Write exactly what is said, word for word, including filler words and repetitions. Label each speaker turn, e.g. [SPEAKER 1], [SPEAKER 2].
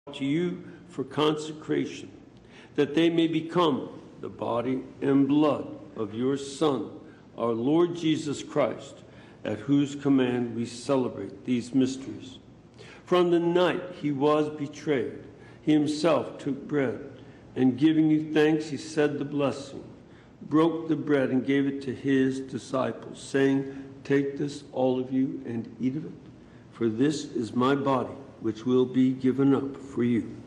[SPEAKER 1] to you for consecration, that they may become the body and blood of your Son, our Lord Jesus Christ, at whose command we celebrate these mysteries. From the night he was betrayed, he himself took bread, and giving you thanks, he said the blessing, broke the bread, and gave it to his disciples, saying, "Take this, all of you, and eat of it, for this is my body, which will be given up for you."